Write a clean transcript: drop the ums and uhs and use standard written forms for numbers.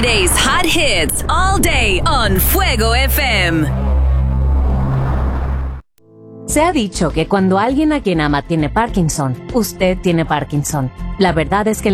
Today's hot hits all day on Fuego FM. Se ha dicho que cuando alguien a quien ama tiene Parkinson, usted tiene Parkinson. La verdad es que